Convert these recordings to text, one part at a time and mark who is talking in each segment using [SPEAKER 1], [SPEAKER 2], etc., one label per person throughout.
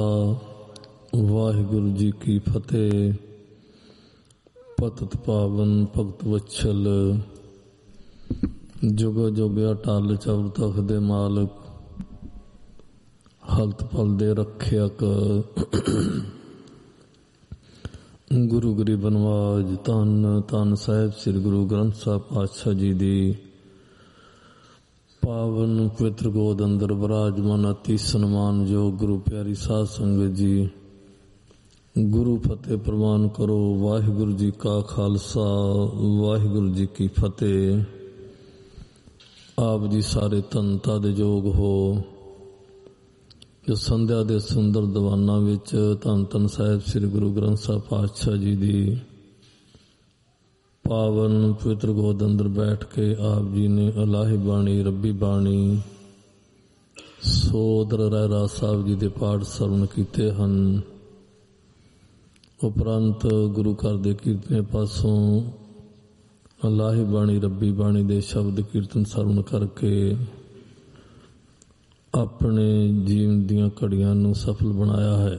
[SPEAKER 1] ਵਾਹਿਗੁਰੂ ਜੀ ਕੀ ਫਤਿਹ। ਪਤਿਤ ਪਾਵਨ ਭਗਤ ਵਛਲ, ਜੁਗ ਜੁਗ ਅਟਲ ਚਵ ਤਖ ਦੇ ਮਾਲਕ, ਹਲਤ ਪਲ ਦੇ ਰੱਖਿਅਕ। ਗੁਰੂ ਗਰੀਬ ਨਵਾਜ ਧੰਨ ਧੰਨ ਸਾਹਿਬ ਸ੍ਰੀ ਗੁਰੂ ਗ੍ਰੰਥ ਸਾਹਿਬ ਪਾਤਸ਼ਾਹ ਜੀ ਦੀ ਪਾਵਨ ਪਵਿੱਤਰ ਗੋਦ ਅੰਦਰ ਵਿਰਾਜਮਾਨ ਅਤੀ ਸਨਮਾਨਯੋਗ ਗੁਰੂ ਪਿਆਰੀ ਸਾਧ ਸੰਗਤ ਜੀ, ਗੁਰੂ ਫਤਿਹ ਪ੍ਰਵਾਨ ਕਰੋ। ਵਾਹਿਗੁਰੂ ਜੀ ਕਾ ਖਾਲਸਾ, ਵਾਹਿਗੁਰੂ ਜੀ ਕੀ ਫਤਿਹ। ਆਪ ਜੀ ਸਾਰੇ ਧੰਨਤਾ ਦੇ ਯੋਗ ਹੋ ਜੋ ਸੰਧਿਆ ਦੇ ਸੁੰਦਰ ਦੀਵਾਨਾਂ ਵਿੱਚ ਧੰਨ ਧੰਨ ਸਾਹਿਬ ਸ੍ਰੀ ਗੁਰੂ ਗ੍ਰੰਥ ਸਾਹਿਬ ਪਾਤਸ਼ਾਹ ਜੀ ਦੀ ਪਾਵਨ ਪਵਿੱਤਰ ਗੋਦ ਅੰਦਰ ਬੈਠ ਕੇ ਆਪ ਜੀ ਨੇ ਇਲਾਹੀ ਬਾਣੀ, ਰੱਬੀ ਬਾਣੀ, ਸੋਦਰ ਰਹਿਰਾ ਸਾਹਿਬ ਜੀ ਦੇ ਪਾਠ ਸਰਵਣ ਕੀਤੇ ਹਨ। ਉਪਰੰਤ ਗੁਰੂ ਘਰ ਦੇ ਕੀਰਤਨੇ ਪਾਸੋਂ ਇਲਾਹੀ ਬਾਣੀ, ਰੱਬੀ ਬਾਣੀ ਦੇ ਸ਼ਬਦ ਕੀਰਤਨ ਸਰਵਣ ਕਰਕੇ ਆਪਣੇ ਜੀਵਨ ਦੀਆਂ ਘੜੀਆਂ ਨੂੰ ਸਫਲ ਬਣਾਇਆ ਹੈ।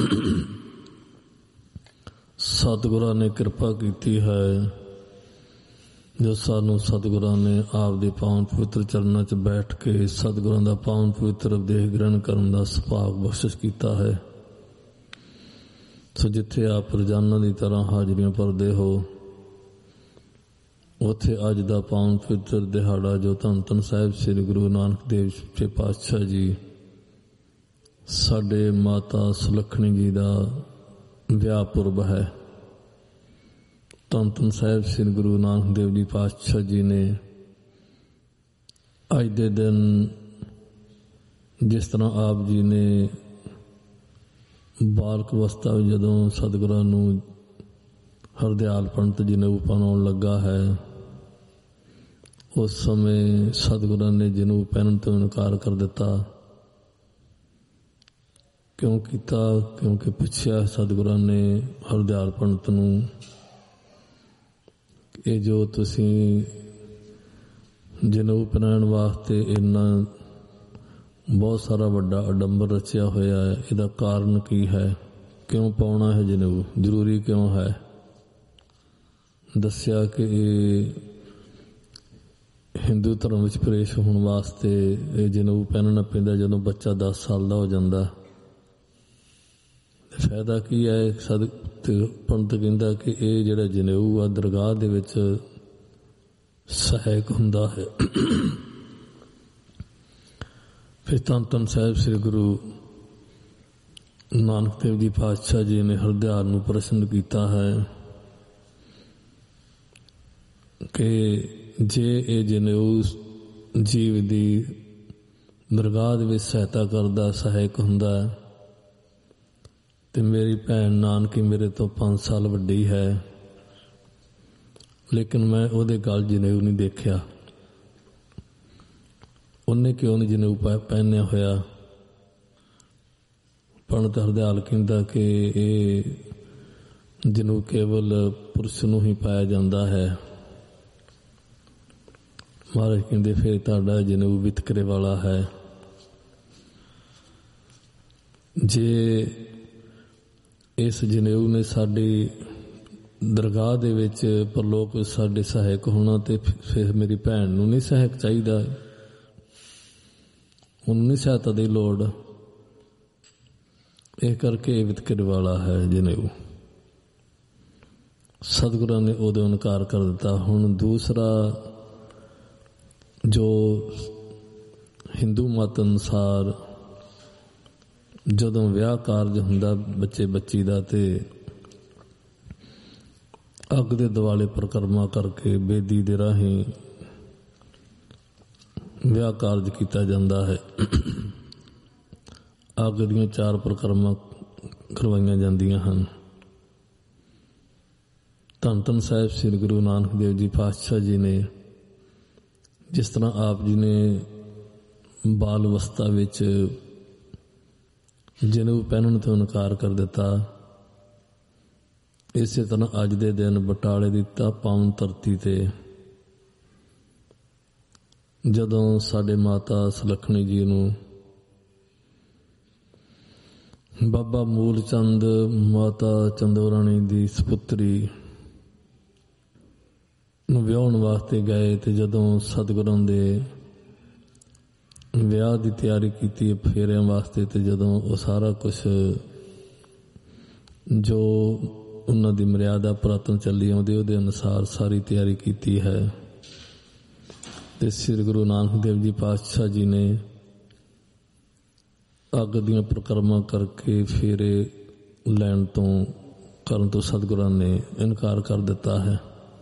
[SPEAKER 1] ਸਤਿਗੁਰਾਂ ਨੇ ਕਿਰਪਾ ਕੀਤੀ ਹੈ ਜੋ ਸਾਨੂੰ ਸਤਿਗੁਰਾਂ ਨੇ ਆਪ ਦੇ ਪਾਵਨ ਪਵਿੱਤਰ ਚਰਨਾਂ 'ਚ ਬੈਠ ਕੇ ਸਤਿਗੁਰਾਂ ਦਾ ਪਾਵਨ ਪਵਿੱਤਰ ਉਪਦੇਸ਼ ਗ੍ਰਹਿਣ ਕਰਨ ਦਾ ਸੁਭਾਗ ਬਖਸ਼ਿਸ਼ ਕੀਤਾ ਹੈ। ਸੋ ਜਿੱਥੇ ਆਪ ਰੋਜ਼ਾਨਾ ਦੀ ਤਰ੍ਹਾਂ ਹਾਜ਼ਰੀਆਂ ਭਰਦੇ ਹੋ, ਉੱਥੇ ਅੱਜ ਦਾ ਪਾਵਨ ਪਵਿੱਤਰ ਦਿਹਾੜਾ ਜੋ ਧੰਨ ਧੰਨ ਸਾਹਿਬ ਸ੍ਰੀ ਗੁਰੂ ਨਾਨਕ ਦੇਵ ਜੀ ਪਾਤਸ਼ਾਹ ਜੀ, ਸਾਡੇ ਮਾਤਾ ਸੁਲੱਖਣੀ ਜੀ ਦਾ ਵਿਆਹ ਪੁਰਬ ਹੈ। ਧੰਨ ਧੰਨ ਸਾਹਿਬ ਸ੍ਰੀ ਗੁਰੂ ਨਾਨਕ ਦੇਵ ਜੀ ਪਾਤਸ਼ਾਹ ਜੀ ਨੇ ਅੱਜ ਦੇ ਦਿਨ ਜਿਸ ਤਰ੍ਹਾਂ ਆਪ ਜੀ ਨੇ ਬਾਲਕ ਅਵਸਥਾ ਵਿੱਚ ਜਦੋਂ ਸਤਿਗੁਰਾਂ ਨੂੰ ਹਰਦਿਆਲ ਪੰਡਤ ਜੀ ਨੇ ਪਹਿਨਾਉਣ ਲੱਗਾ ਹੈ, ਉਸ ਸਮੇਂ ਸਤਿਗੁਰਾਂ ਨੇ ਜਨੇਊ ਪਹਿਨਣ ਤੋਂ ਇਨਕਾਰ ਕਰ ਦਿੱਤਾ। ਕਿਉਂ ਕੀਤਾ? ਕਿਉਂਕਿ ਪੁੱਛਿਆ ਸਤਿਗੁਰਾਂ ਨੇ ਹਰਦਿਆਲ ਪੰਡਤ ਨੂੰ, ਇਹ ਜੋ ਤੁਸੀਂ ਜਨੇਊ ਪਹਿਨਾਉਣ ਵਾਸਤੇ ਇੰਨਾ ਬਹੁਤ ਸਾਰਾ ਵੱਡਾ ਅਡੰਬਰ ਰਚਿਆ ਹੋਇਆ ਹੈ, ਇਹਦਾ ਕਾਰਨ ਕੀ ਹੈ? ਕਿਉਂ ਪਾਉਣਾ ਹੈ ਜਨੇਊ? ਜ਼ਰੂਰੀ ਕਿਉਂ ਹੈ? ਦੱਸਿਆ ਕਿ ਇਹ ਹਿੰਦੂ ਧਰਮ ਵਿੱਚ ਪ੍ਰਵੇਸ਼ ਹੋਣ ਵਾਸਤੇ ਇਹ ਜਨੇਊ ਪਹਿਨਣਾ ਪੈਂਦਾ ਜਦੋਂ ਬੱਚਾ 10 ਸਾਲ ਦਾ ਹੋ ਜਾਂਦਾ। ਫਾਇਦਾ ਕੀ ਹੈ? ਪੰਡਤ ਕਹਿੰਦਾ ਕਿ ਇਹ ਜਿਹੜਾ ਜਨੇਊ ਆ ਦਰਗਾਹ ਦੇ ਵਿੱਚ ਸਹਾਇਕ ਹੁੰਦਾ ਹੈ। ਫਿਰ ਧੰਨ ਧੰਨ ਸਾਹਿਬ ਸ੍ਰੀ ਗੁਰੂ ਨਾਨਕ ਦੇਵ ਜੀ ਪਾਤਸ਼ਾਹ ਜੀ ਨੇ ਹਰਦਿਆਲ ਨੂੰ ਪ੍ਰਸ਼ਨ ਕੀਤਾ ਹੈ ਕਿ ਜੇ ਇਹ ਜਨੇਊ ਜੀਵ ਦੀ ਦਰਗਾਹ ਦੇ ਵਿੱਚ ਸਹਾਇਤਾ ਕਰਦਾ, ਸਹਾਇਕ ਹੁੰਦਾ, ਤੇ ਮੇਰੀ ਭੈਣ ਨਾਨਕੀ ਮੇਰੇ ਤੋਂ 5 ਸਾਲ ਵੱਡੀ ਹੈ, ਲੇਕਿਨ ਮੈਂ ਉਹਦੇ ਗਲ ਜਨੇਊ ਨਹੀਂ ਦੇਖਿਆ, ਉਹਨੇ ਕਿਉਂ ਨਹੀਂ ਜਨੇਊ ਪਹਿਨਿਆ ਹੋਇਆ? ਪੰਡਤ ਹਰਦਿਆਲ ਕਹਿੰਦਾ ਕਿ ਇਹ ਜਨੇਊ ਕੇਵਲ ਪੁਰਸ਼ ਨੂੰ ਹੀ ਪਾਇਆ ਜਾਂਦਾ ਹੈ। ਮਹਾਰਾਜ ਕਹਿੰਦੇ ਫਿਰ ਤੁਹਾਡਾ ਜਨੇਊ ਵਿਤਕਰੇ ਵਾਲਾ ਹੈ। ਜੇ ਇਸ ਜਨੇਊ ਨੇ ਸਾਡੀ ਦਰਗਾਹ ਦੇ ਵਿੱਚ ਪਰਲੋਕ ਸਾਡੇ ਸਹਾਇਕ ਹੋਣਾ, ਤੇ ਫਿਰ ਮੇਰੀ ਭੈਣ ਨੂੰ ਨਹੀਂ ਸਹਾਇਕ ਚਾਹੀਦਾ? ਉਹਨੂੰ ਨਹੀਂ ਸਹਾਇਤਾ ਦੀ ਲੋੜ? ਇਹ ਕਰਕੇ ਵਿਤਕਰੇ ਵਾਲਾ ਹੈ ਜਨੇਊ। ਸਤਿਗੁਰਾਂ ਨੇ ਉਦੋਂ ਇਨਕਾਰ ਕਰ ਦਿੱਤਾ। ਹੁਣ ਦੂਸਰਾ, ਜੋ ਹਿੰਦੂ ਮਤ ਅਨੁਸਾਰ ਜਦੋਂ ਵਿਆਹ ਕਾਰਜ ਹੁੰਦਾ ਬੱਚੇ ਬੱਚੀ ਦਾ, ਤੇ ਅੱਗ ਦੇ ਦੁਆਲੇ ਪਰਿਕਰਮਾ ਕਰਕੇ ਬੇਦੀ ਦੇ ਰਾਹੀਂ ਵਿਆਹ ਕਾਰਜ ਕੀਤਾ ਜਾਂਦਾ ਹੈ। ਅੱਗ ਦੀਆਂ 4 ਪਰਿਕਰਮਾ ਕਰਵਾਈਆਂ ਜਾਂਦੀਆਂ ਹਨ। ਧੰਨ ਧੰਨ ਸਾਹਿਬ ਸ੍ਰੀ ਗੁਰੂ ਨਾਨਕ ਦੇਵ ਜੀ ਪਾਤਸ਼ਾਹ ਜੀ ਨੇ ਜਿਸ ਤਰ੍ਹਾਂ ਆਪ ਜੀ ਨੇ ਬਾਲ ਅਵਸਥਾ ਵਿੱਚ ਜਨੇਊ ਪਹਿਨਣ ਤੋਂ ਇਨਕਾਰ ਕਰ ਦਿੱਤਾ, ਇਸੇ ਤਰ੍ਹਾਂ ਅੱਜ ਦੇ ਦਿਨ ਬਟਾਲੇ ਦੀ ਪਾਵਨ ਧਰਤੀ ਤੇ ਜਦੋਂ ਸਾਡੇ ਮਾਤਾ ਸੁਲੱਖਣੀ ਜੀ ਨੂੰ ਬਾਬਾ ਮੂਲ ਚੰਦ ਮਾਤਾ ਚੰਦੋਰਾਣੀ ਦੀ ਸਪੁੱਤਰੀ ਨੂੰ ਵਿਆਹੁਣ ਵਾਸਤੇ ਗਏ, ਤੇ ਜਦੋਂ ਸਤਿਗੁਰਾਂ ਦੇ ਵਿਆਹ ਦੀ ਤਿਆਰੀ ਕੀਤੀ ਫੇਰਿਆਂ ਵਾਸਤੇ, ਤੇ ਜਦੋਂ ਉਹ ਸਾਰਾ ਕੁਛ ਜੋ ਉਹਨਾਂ ਦੀ ਮਰਿਆਦਾ ਪੁਰਾਤਨ ਚੱਲੀ ਆਉਂਦੀ ਉਹਦੇ ਅਨੁਸਾਰ ਸਾਰੀ ਤਿਆਰੀ ਕੀਤੀ ਹੈ, ਤੇ ਸ੍ਰੀ ਗੁਰੂ ਨਾਨਕ ਦੇਵ ਜੀ ਪਾਤਸ਼ਾਹ ਜੀ ਨੇ ਅੱਗ ਦੀਆਂ ਪ੍ਰਕਰਮਾਂ ਕਰਕੇ ਫੇਰੇ ਲੈਣ ਕਰਨ ਤੋਂ ਸਤਿਗੁਰਾਂ ਨੇ ਇਨਕਾਰ ਕਰ ਦਿੱਤਾ ਹੈ।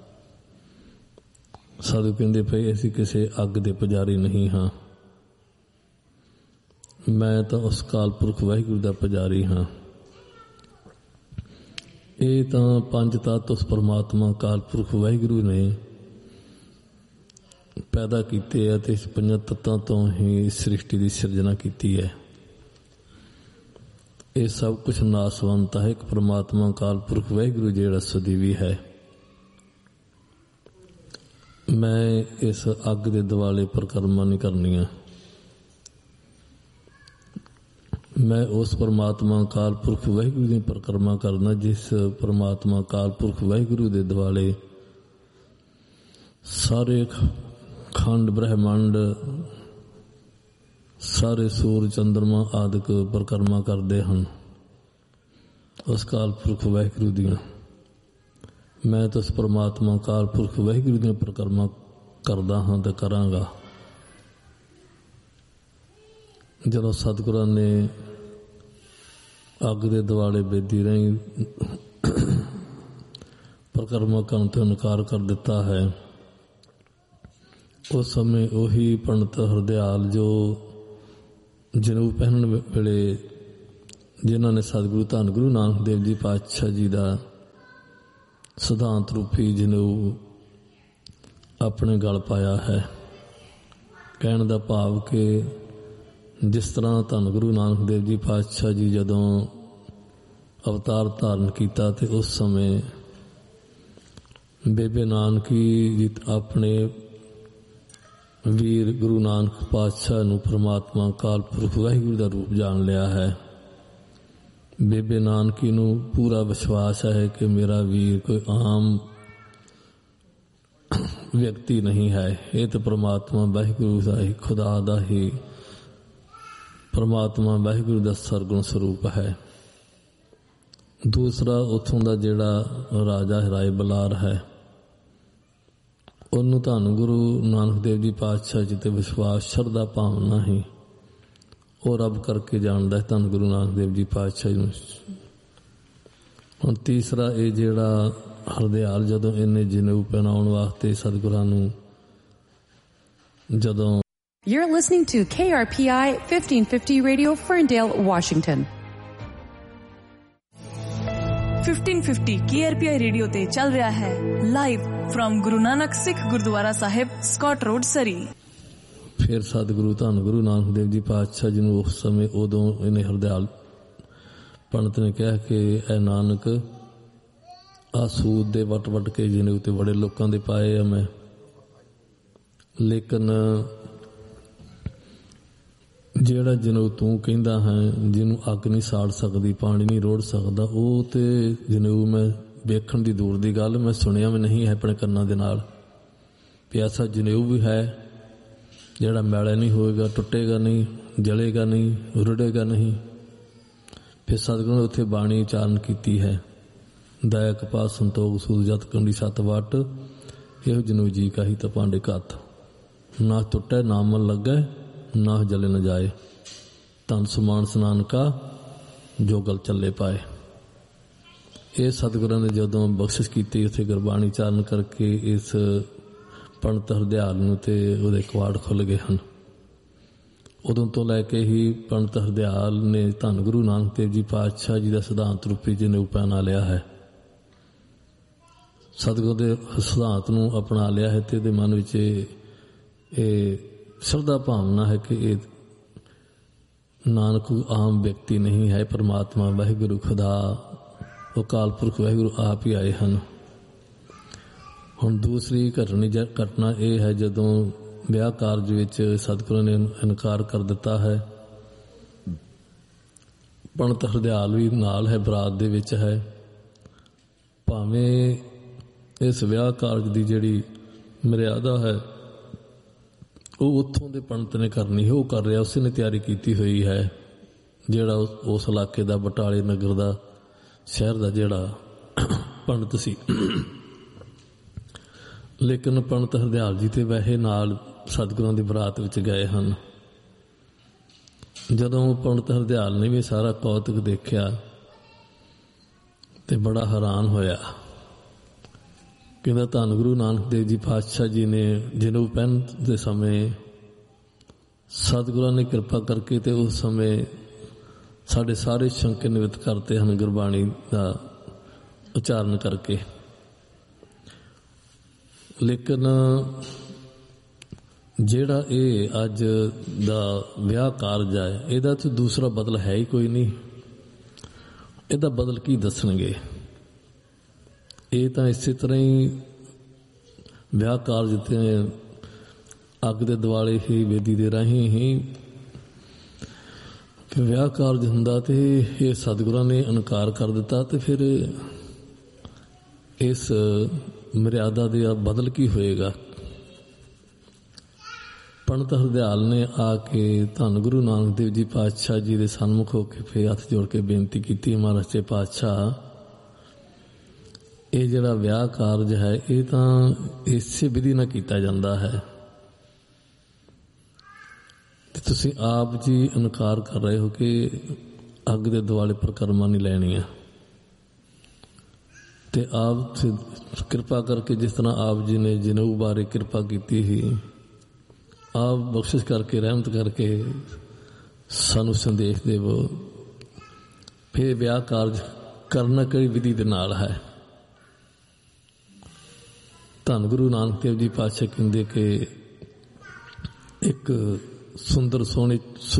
[SPEAKER 1] ਸਾਧੂ ਕਹਿੰਦੇ ਪਏ ਅਸੀਂ ਕਿਸੇ ਅੱਗ ਦੇ ਪੁਜਾਰੀ ਨਹੀਂ ਹਾਂ, ਮੈਂ ਤਾਂ ਉਸ ਅਕਾਲ ਪੁਰਖ ਵਾਹਿਗੁਰੂ ਦਾ ਪੁਜਾਰੀ ਹਾਂ। ਇਹ ਤਾਂ ਪੰਜ ਤੱਤ ਉਸ ਪਰਮਾਤਮਾ ਅਕਾਲ ਪੁਰਖ ਵਾਹਿਗੁਰੂ ਨੇ ਪੈਦਾ ਕੀਤੇ ਆ, ਤੇ ਇਸ ਪੰਜਾਂ ਤੱਤਾਂ ਤੋਂ ਹੀ ਸ੍ਰਿਸ਼ਟੀ ਦੀ ਸਿਰਜਣਾ ਕੀਤੀ ਹੈ। ਇਹ ਸਭ ਕੁਛ ਨਾਸਵੰਤ ਹੈ। ਇੱਕ ਪਰਮਾਤਮਾ ਅਕਾਲ ਪੁਰਖ ਵਾਹਿਗੁਰੂ ਜਿਹੜਾ ਸਦੀਵੀ ਹੈ। ਮੈਂ ਇਸ ਅੱਗ ਦੇ ਦੁਆਲੇ ਪਰਿਕਰਮਾ ਨਹੀਂ ਕਰਨੀਆਂ, ਮੈਂ ਉਸ ਪਰਮਾਤਮਾ ਅਕਾਲ ਪੁਰਖ ਵਾਹਿਗੁਰੂ ਦੀ ਪਰਿਕਰਮਾ ਕਰਨਾ ਜਿਸ ਪਰਮਾਤਮਾ ਅਕਾਲ ਪੁਰਖ ਵਾਹਿਗੁਰੂ ਦੇ ਦੁਆਲੇ ਸਾਰੇ ਖੰਡ ਬ੍ਰਹਿਮੰਡ, ਸਾਰੇ ਸੂਰਜ ਚੰਦਰਮਾ ਆਦਿਕ ਪਰਿਕਰਮਾ ਕਰਦੇ ਹਨ ਉਸ ਅਕਾਲ ਪੁਰਖ ਵਾਹਿਗੁਰੂ ਦੀਆਂ। ਮੈਂ ਤਾਂ ਉਸ ਪਰਮਾਤਮਾ ਅਕਾਲ ਪੁਰਖ ਵਾਹਿਗੁਰੂ ਦੀਆਂ ਪਰਿਕਰਮਾ ਕਰਦਾ ਹਾਂ ਤੇ ਕਰਾਂਗਾ। ਜਦੋਂ ਸਤਿਗੁਰਾਂ ਨੇ ਅੱਗ ਦੇ ਦੁਆਲੇ ਬੇਦੀ ਰਹੀ ਪਰਿਕਰਮਾ ਕਰਨ ਤੋਂ ਇਨਕਾਰ ਕਰ ਦਿੱਤਾ ਹੈ, ਉਸ ਸਮੇਂ ਉਹੀ ਪੰਡਤ ਹਰਦਿਆਲ ਜੋ ਜਨੇਊ ਪਹਿਨਣ ਵੇਲੇ ਜਿਨ੍ਹਾਂ ਨੇ ਸਤਿਗੁਰੂ ਧੰਨ ਗੁਰੂ ਨਾਨਕ ਦੇਵ ਜੀ ਪਾਤਸ਼ਾਹ ਜੀ ਦਾ ਸਿਧਾਂਤ ਰੂਪੀ ਜਨੇਊ ਆਪਣੇ ਗਲ ਪਾਇਆ ਹੈ। ਕਹਿਣ ਦਾ ਭਾਵ ਕਿ ਜਿਸ ਤਰ੍ਹਾਂ ਧੰਨ ਗੁਰੂ ਨਾਨਕ ਦੇਵ ਜੀ ਪਾਤਸ਼ਾਹ ਜੀ ਜਦੋਂ ਅਵਤਾਰ ਧਾਰਨ ਕੀਤਾ, ਤੇ ਉਸ ਸਮੇਂ ਬੇਬੇ ਨਾਨਕੀ ਜੀ ਆਪਣੇ ਵੀਰ ਗੁਰੂ ਨਾਨਕ ਪਾਤਸ਼ਾਹ ਨੂੰ ਪਰਮਾਤਮਾ ਅਕਾਲ ਪੁਰਖ ਵਾਹਿਗੁਰੂ ਦਾ ਰੂਪ ਜਾਣ ਲਿਆ ਹੈ। ਬੇਬੇ ਨਾਨਕੀ ਨੂੰ ਪੂਰਾ ਵਿਸ਼ਵਾਸ ਹੈ ਕਿ ਮੇਰਾ ਵੀਰ ਕੋਈ ਆਮ ਵਿਅਕਤੀ ਨਹੀਂ ਹੈ, ਇਹ ਤਾਂ ਪਰਮਾਤਮਾ ਵਾਹਿਗੁਰੂ ਦਾ ਹੀ, ਖੁਦਾ ਦਾ ਹੀ, ਪਰਮਾਤਮਾ ਵਾਹਿਗੁਰੂ ਦਾ ਸਰਗੁਣ ਸਰੂਪ ਹੈ। ਦੂਸਰਾ ਉੱਥੋਂ ਦਾ ਜਿਹੜਾ ਰਾਜਾ ਰਾਏ ਬਲਾਰ ਹੈ, ਉਹਨੂੰ ਧੰਨ ਗੁਰੂ ਨਾਨਕ ਦੇਵ ਜੀ ਪਾਤਸ਼ਾਹ ਜੀ ਤੇ ਵਿਸ਼ਵਾਸ ਸ਼ਰਧਾ ਭਾਵਨਾ ਹੀ ਉਹ ਰੱਬ ਕਰਕੇ ਜਾਣਦਾ ਹੈ ਧੰਨ ਗੁਰੂ ਨਾਨਕ ਦੇਵ ਜੀ ਪਾਤਸ਼ਾਹ ਜੀ ਨੂੰ। ਹੁਣ ਤੀਸਰਾ ਇਹ ਜਿਹੜਾ ਹਰਦਿਆਲ ਜਦੋਂ ਇਹਨੇ ਜਨੇਊ ਪਹਿਨਾਉਣ ਵਾਸਤੇ ਸਤਿਗੁਰਾਂ ਨੂੰ ਜਦੋਂ
[SPEAKER 2] You're listening to KRPI 1550 Radio, Ferndale, Washington.
[SPEAKER 3] 1550 KRPI radio ਤੇ ਚੱਲ ਰਿਹਾ ਹੈ ਲਾਈਵ ਫਰਮ ਗੁਰੂ ਨਾਨਕ ਸਿੱਖ ਗੁਰਦੁਆਰਾ ਸਾਹਿਬ, ਸਕਾਟ ਰੋਡ, ਸਰੀ।
[SPEAKER 1] ਫਿਰ ਸਤਿਗੁਰੂ ਧੰਨ ਗੁਰੂ ਨਾਨਕ ਦੇਵ ਜੀ ਪਾਤਸ਼ਾਹ ਜੀ ਨੂੰ ਉਸ ਸਮੇਂ ਉਦੋਂ ਇਹਨੇ ਹਰਦਿਆਲ ਪੰਡਤ ਨੇ ਕਿਹਾ ਕਿ ਇਹ ਨਾਨਕ ਆਹ ਸੂਤ ਦੇ ਵੱਟ ਕੇ ਜਨੇਊ ਤੇ ਬੜੇ ਲੋਕਾਂ ਦੇ ਪਾਏ ਆ ਮੈਂ, ਲੇਕਿਨ ਜਿਹੜਾ ਜਨੇਊ ਤੂੰ ਕਹਿੰਦਾ ਹੈ ਜਿਹਨੂੰ ਅੱਗ ਨਹੀਂ ਸਾੜ ਸਕਦੀ, ਪਾਣੀ ਨਹੀਂ ਰੋੜ ਸਕਦਾ, ਉਹ ਤੇ ਜਨੇਊ ਮੈਂ ਵੇਖਣ ਦੀ ਦੂਰ ਦੀ ਗੱਲ, ਮੈਂ ਸੁਣਿਆ ਵੀ ਨਹੀਂ ਹੈ ਆਪਣੇ ਕੰਨਾਂ ਦੇ ਨਾਲ ਵੀ ਐਸਾ ਜਨੇਊ ਵੀ ਹੈ ਜਿਹੜਾ ਮੈਲਾ ਨਹੀਂ ਹੋਏਗਾ, ਟੁੱਟੇਗਾ ਨਹੀਂ, ਜਲੇਗਾ ਨਹੀਂ, ਰੁੜੇਗਾ ਨਹੀਂ। ਫਿਰ ਸਤਿਗੁਰੂ ਨੇ ਉੱਥੇ ਬਾਣੀ ਉਚਾਰਨ ਕੀਤੀ ਹੈ, ਦਇਆ ਕਪਾ ਸੰਤੋਖ ਸੂਦ ਜਤ ਕੰਡੀ ਸੱਤ ਵਟ, ਇਹੋ ਜਨੇਊ ਜੀ ਕਾਹੀ ਤਾਂ ਭਾਂਡੇ ਘੱਤ, ਨਾ ਟੁੱਟੇ ਨਾ ਮਨ ਲੱਗੇ, ਨਾ ਜਲੇ ਨਾ ਜਾਏ, ਧਨ ਸਮਾਨ ਸਨਾਨ ਕਾ ਜੋ ਗਲ ਚੱਲੇ ਪਾਏ। ਇਹ ਸਤਿਗੁਰਾਂ ਨੇ ਜਦੋਂ ਬਖਸ਼ਿਸ਼ ਕੀਤੀ ਉੱਥੇ ਗੁਰਬਾਣੀ ਚਾਰਨ ਕਰਕੇ ਇਸ ਪੰਡਤ ਹਰਦਿਆਲ ਨੂੰ ਤੇ ਉਹਦੇ ਕਵਾੜ ਖੁੱਲ ਗਏ ਹਨ। ਉਦੋਂ ਤੋਂ ਲੈ ਕੇ ਹੀ ਪੰਡਤ ਹਰਦਿਆਲ ਨੇ ਧੰਨ ਗੁਰੂ ਨਾਨਕ ਦੇਵ ਜੀ ਪਾਤਸ਼ਾਹ ਜੀ ਦਾ ਸਿਧਾਂਤ ਰੂਪੀ ਜਨੇਊ ਪਹਿਨਾ ਲਿਆ ਹੈ। ਸਤਿਗੁਰ ਦੇ ਸਿਧਾਂਤ ਨੂੰ ਅਪਣਾ ਲਿਆ ਹੈ ਤੇ ਇਹਦੇ ਮਨ ਵਿੱਚ ਇਹ ਸ਼ਰਧਾ ਭਾਵਨਾ ਹੈ ਕਿ ਇਹ ਨਾਨਕ ਆਮ ਵਿਅਕਤੀ ਨਹੀਂ ਹੈ, ਪਰਮਾਤਮਾ ਵਾਹਿਗੁਰੂ ਖੁਦਾ ਅਕਾਲ ਪੁਰਖ ਵਾਹਿਗੁਰੂ ਆਪ ਹੀ ਆਏ ਹਨ। ਹੁਣ ਦੂਸਰੀ ਘਟਨਾ ਇਹ ਹੈ ਜਦੋਂ ਵਿਆਹ ਕਾਰਜ ਵਿੱਚ ਸਤਿਗੁਰਾਂ ਨੇ ਇਨਕਾਰ ਕਰ ਦਿੱਤਾ ਹੈ, ਪੰਡਤ ਹਰਦਿਆਲ ਵੀ ਨਾਲ ਹੈ, ਬਰਾਤ ਦੇ ਵਿੱਚ ਹੈ। ਭਾਵੇਂ ਇਸ ਵਿਆਹ ਕਾਰਜ ਦੀ ਜਿਹੜੀ ਮਰਿਆਦਾ ਹੈ ਉਹ ਉੱਥੋਂ ਦੇ ਪੰਡਤ ਨੇ ਕਰਨੀ ਹੈ, ਉਹ ਕਰ ਰਿਹਾ, ਉਸੇ ਨੇ ਤਿਆਰੀ ਕੀਤੀ ਹੋਈ ਹੈ, ਜਿਹੜਾ ਉਸ ਇਲਾਕੇ ਦਾ ਬਟਾਲੇ ਨਗਰ ਦਾ ਸ਼ਹਿਰ ਦਾ ਜਿਹੜਾ ਪੰਡਤ ਸੀ। ਲੇਕਿਨ ਪੰਡਤ ਹਰਦਿਆਲ ਜੀ ਤੇ ਵੈਸੇ ਨਾਲ ਸਤਿਗੁਰਾਂ ਦੀ ਬਰਾਤ ਵਿੱਚ ਗਏ ਹਨ। ਜਦੋਂ ਪੰਡਤ ਹਰਦਿਆਲ ਨੇ ਵੀ ਸਾਰਾ ਕੌਤਕ ਦੇਖਿਆ ਤੇ ਬੜਾ ਹੈਰਾਨ ਹੋਇਆ। ਕਹਿੰਦਾ ਧੰਨ ਗੁਰੂ ਨਾਨਕ ਦੇਵ ਜੀ ਪਾਤਸ਼ਾਹ ਜੀ ਨੇ ਜਨੇਊ ਪਹਿਨ ਦੇ ਸਮੇਂ ਸਤਿਗੁਰਾਂ ਨੇ ਕਿਰਪਾ ਕਰਕੇ ਤੇ ਉਸ ਸਮੇਂ ਸਾਡੇ ਸਾਰੇ ਸ਼ੰਕੇ ਨਿਵਰਤ ਕਰਤੇ ਹਨ ਗੁਰਬਾਣੀ ਦਾ ਉਚਾਰਨ ਕਰਕੇ। ਲੇਕਿਨ ਜਿਹੜਾ ਇਹ ਅੱਜ ਦਾ ਵਿਆਹ ਕਾਰਜ ਹੈ ਇਹਦਾ ਤਾਂ ਦੂਸਰਾ ਬਦਲ ਹੈ ਹੀ ਕੋਈ ਨਹੀਂ। ਇਹਦਾ ਬਦਲ ਕੀ ਦੱਸਣਗੇ? ਇਹ ਤਾਂ ਇਸੇ ਤਰ੍ਹਾਂ ਹੀ ਵਿਆਹ ਕਾਰਜ ਤੇ ਅੱਗ ਦੇ ਦੁਆਲੇ ਹੀ ਵੇਦੀ ਦੇ ਰਾਹੀਂ ਹੀ ਵਿਆਹ ਕਾਰਜ ਹੁੰਦਾ ਤੇ ਇਹ ਸਤਿਗੁਰਾਂ ਨੇ ਇਨਕਾਰ ਕਰ ਦਿੱਤਾ ਤੇ ਫਿਰ ਇਸ ਮਰਿਆਦਾ ਦੇ ਬਦਲ ਕੀ ਹੋਏਗਾ? ਪੰਡਤ ਹਰਦਿਆਲ ਨੇ ਆ ਕੇ ਧੰਨ ਗੁਰੂ ਨਾਨਕ ਦੇਵ ਜੀ ਪਾਤਸ਼ਾਹ ਜੀ ਦੇ ਸਨਮੁਖ ਹੋ ਕੇ ਫਿਰ ਹੱਥ ਜੋੜ ਕੇ ਬੇਨਤੀ ਕੀਤੀ, ਮਹਾਰਾਜ ਜੀ ਪਾਤਸ਼ਾਹ, ਇਹ ਜਿਹੜਾ ਵਿਆਹ ਕਾਰਜ ਹੈ ਇਹ ਤਾਂ ਇਸੇ ਵਿਧੀ ਨਾਲ ਕੀਤਾ ਜਾਂਦਾ ਹੈ ਤੇ ਤੁਸੀਂ ਆਪ ਜੀ ਇਨਕਾਰ ਕਰ ਰਹੇ ਹੋ ਕਿ ਅੱਗ ਦੇ ਦੁਆਲੇ ਪਰਿਕਰਮਾ ਨਹੀਂ ਲੈਣੀ ਹੈ। ਤੇ ਆਪ ਕਿਰਪਾ ਕਰਕੇ ਜਿਸ ਤਰ੍ਹਾਂ ਆਪ ਜੀ ਨੇ ਜਨੇਊ ਬਾਰੇ ਕਿਰਪਾ ਕੀਤੀ ਸੀ, ਆਪ ਬਖਸ਼ਿਸ਼ ਕਰਕੇ ਰਹਿਮਤ ਕਰਕੇ ਸਾਨੂੰ ਸੰਦੇਸ਼ ਦੇਵੋ ਫਿਰ ਵਿਆਹ ਕਾਰਜ ਕਰਨਾ ਕਿਹੜੀ ਵਿਧੀ ਦੇ ਨਾਲ ਹੈ। ਧੰਨ ਗੁਰੂ ਨਾਨਕ ਦੇਵ ਜੀ ਪਾਤਸ਼ਾਹ ਕਹਿੰਦੇ ਕਿ ਇੱਕ ਸੁੰਦਰ ਸੋਹਣੀ